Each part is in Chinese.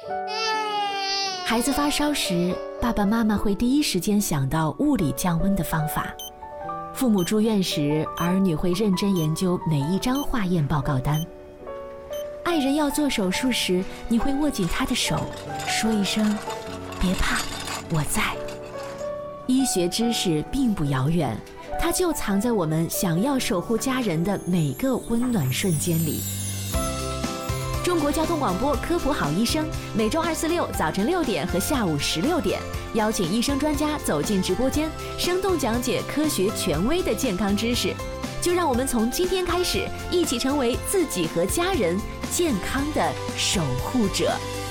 孩子发烧时，爸爸妈妈会第一时间想到物理降温的方法。父母住院时，儿女会认真研究每一张化验报告单。爱人要做手术时，你会握紧他的手，说一声“别怕，我在”。医学知识并不遥远，它就藏在我们想要守护家人的每个温暖瞬间里。中国交通广播科普好医生，每周2、4、6早晨6点和下午16点，邀请医生专家走进直播间，生动讲解科学权威的健康知识。就让我们从今天开始，一起成为自己和家人健康的守护者。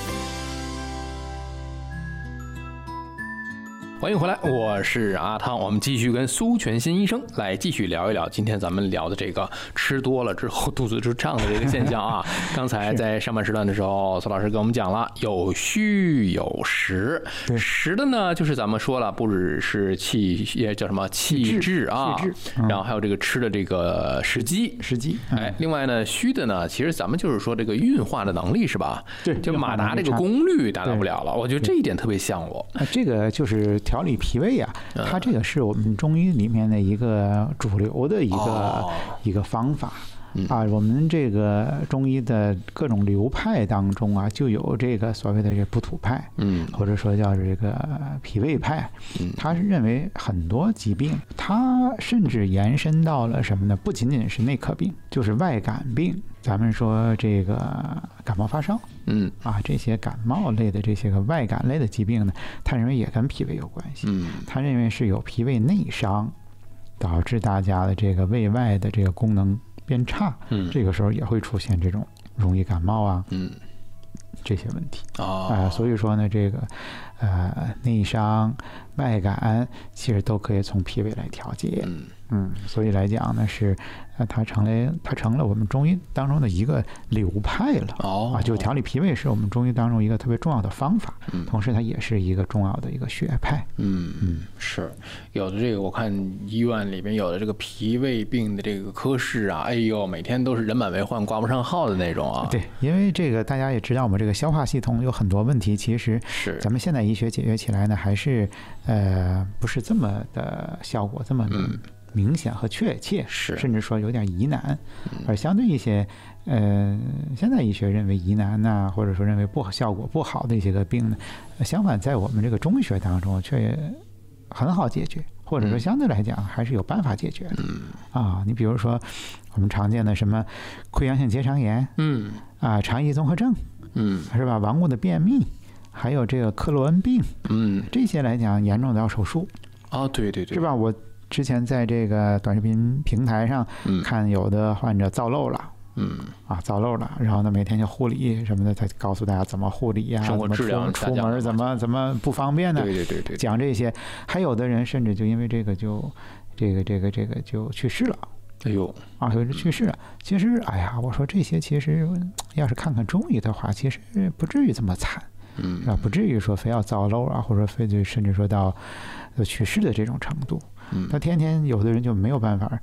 欢迎回来，我是阿汤。我们继续跟苏全新医生来继续聊一聊今天咱们聊的这个吃多了之后肚子就胀的这个现象啊。刚才在上半时段的时候，苏老师跟我们讲了有虚有实，实的呢就是咱们说了，不只是叫什么气滞啊，然后还有这个吃的这个时机，哎，另外呢虚的呢，其实咱们就是说这个运化的能力是吧？ 对， 就马达这个功率达到不了了。我觉得这一点特别像我。 这个就是调理脾胃啊，它这个是我们中医里面的一个主流的一个方法啊。我们这个中医的各种流派当中啊，就有这个所谓的这补土派，或者说叫这个脾胃派，他是认为很多疾病，它甚至延伸到了什么呢？不仅仅是内科病，就是外感病。咱们说这个感冒发烧，这些感冒类的这些个外感类的疾病呢，他认为也跟脾胃有关系。他认为是有脾胃内伤，导致大家的这个胃外的这个功能变差，这个时候也会出现这种容易感冒啊，这些问题所以说呢，这个内伤、外感其实都可以从脾胃来调节。所以来讲呢，是它成了我们中医当中的一个流派了。就调理脾胃是我们中医当中一个特别重要的方法，同时它也是一个重要的一个学派。 是有的这个我看医院里面有的这个脾胃病的这个科室啊，哎呦，每天都是人满为患、挂不上号的那种啊。 对，因为这个大家也知道，我们这个消化系统有很多问题，其实是咱们现代医学解决起来呢，还是不是这么的效果这么明显和确切，甚至说有点疑难。而相对一些现在医学认为疑难呐，或者说认为效果不好的一些个病呢，相反在我们这个中医学当中却很好解决，或者说相对来讲还是有办法解决的。你比如说我们常见的什么溃疡性结肠炎，肠易综合症，是吧？顽固的便秘，还有这个克罗恩病，这些来讲严重的要手术。 对， 是吧？我之前在这个短视频平台上看有的患者造漏了，造漏了，然后呢每天就护理什么的，他告诉大家怎么护理啊， 生活质量出门怎么不方便呢？ 对， 讲这些。还有的人甚至就因为这个就去世了。有人去世了。其实我说这些其实要是看看中医的话，其实不至于这么惨。不至于说非要造漏啊，或者非甚至说到去世的这种程度。他天天有的人就没有办法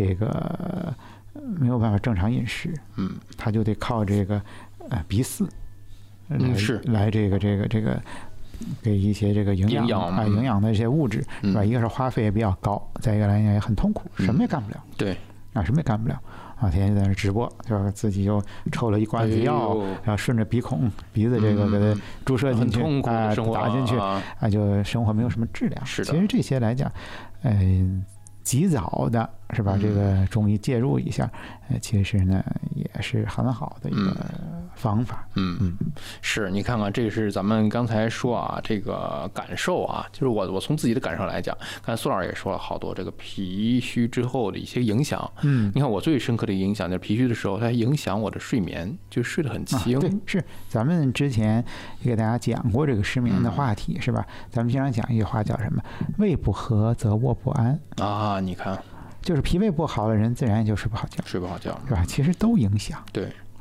正常饮食，他就得靠这个鼻饲来这个给一些这个营养的一些物质，是吧？一个是花费也比较高，再一个来讲也很痛苦，什么也干不了。 对， 什么也干不了。天天在那直播，就是自己又抽了一罐子药，然后顺着鼻子这个给它注射进去，打进去，就生活没有什么质量。其实这些来讲，及早的是吧？这个中医介入一下，其实呢也是很好的一个方法。 是你看看，这是咱们刚才说啊，这个感受啊，就是我从自己的感受来讲，刚才苏老师也说了好多这个脾虚之后的一些影响。你看我最深刻的影响就是脾虚的时候，它影响我的睡眠，就睡得很轻。 对，是咱们之前也给大家讲过这个失眠的话题，是吧？咱们经常讲一句话叫什么？胃不和则卧不安啊！你看， 就是脾胃不好的人，自然就睡不好觉， 是吧？ 其实都影响。 对。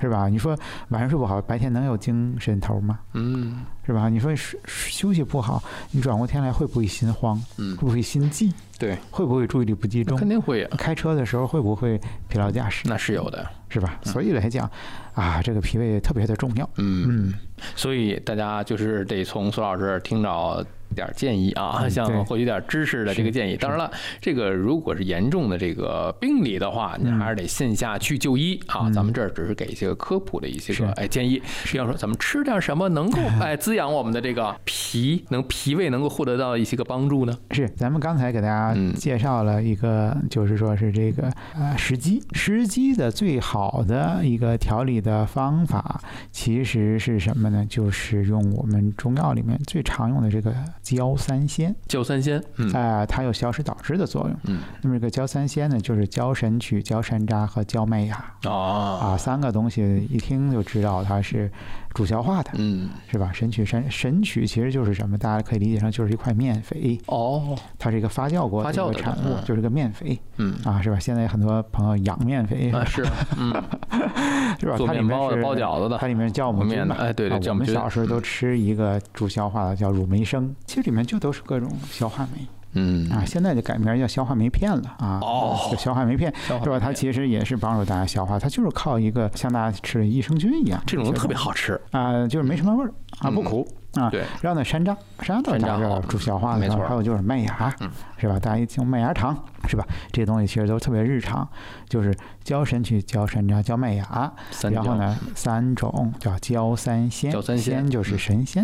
是吧？你说晚上睡不好，白天能有精神头吗？是吧？你说休息不好，你转过天来会不会心慌？会不会心悸？ 对， 会不会注意力不集中？ 肯定会呀。 开车的时候会不会疲劳驾驶？ 那是有的， 是吧？所以来讲啊，这个脾胃特别的重要。 所以大家就是得从苏老师听到点建议啊，像获取点知识的这个建议。当然了，这个如果是严重的这个病理的话，你还是得线下去就医啊。咱们这儿只是给一些个科普的一些个建议，比方说咱们吃点什么能够滋养我们的这个脾胃能够获得到一些个帮助呢？ 是，咱们刚才给大家介绍了一个，就是说是这个食积的最好的一个调理的方法，其实是什么呢？就是用我们中药里面最常用的这个焦三仙。它有消食导滞的作用。那么这个焦三仙呢，就是焦神曲、焦山楂和焦麦芽。三个东西一听就知道它是助消化的。是吧？神曲其实就是什么？大家可以理解成就是一块面肥。它是一个发酵过的一个产物，就是个面肥。是吧？现在很多朋友养面肥是吧？ 做面包的、包饺子的， 它里面酵母菌嘛。 对， 我们小时候都吃一个助消化的叫乳梅生，其实里面就都是各种消化酶。现在就改名叫消化酶片了啊。就消化酶片是吧？它其实也是帮助大家消化，它就是靠一个像大家吃的益生菌一样， 这种特别好吃就是没什么味儿不苦对。 然后呢，山楂大家助消化的， 没错。 还有就是麦芽，是吧？大家一听麦芽糖，是吧？这些东西其实都特别日常，就是焦神曲、焦山楂、焦麦芽，然后呢3种叫焦三仙，仙就是神仙。